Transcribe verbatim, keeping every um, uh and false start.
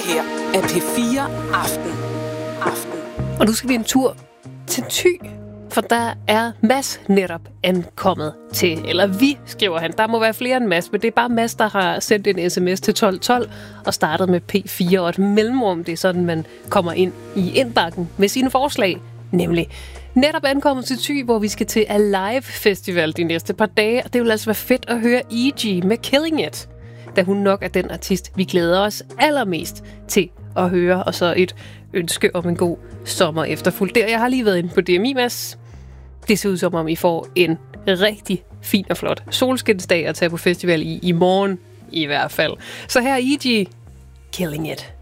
her er P fire Aften. Aften. Og nu skal vi en tur til Thy, for der er Mads netop ankommet til, eller vi, skriver han. Der må være flere end Mads, men det er bare Mads, der har sendt en sms til tolv tolv og startet med P fire og et mellemrum. Det er sådan, man kommer ind i indbakken med sine forslag, nemlig netop ankommet til Thy, hvor vi skal til Alive Festival de næste par dage. Og det vil altså være fedt at høre E G med Killing It, da hun nok er den artist, vi glæder os allermest til at høre. Og så et ønske om en god sommer efterfulgt der. Jeg har lige været inde på D M I, Mads. Det ser ud som om, I får en rigtig fin og flot solskinsdag at tage på festival i i morgen i hvert fald. Så her er E G, Killing It.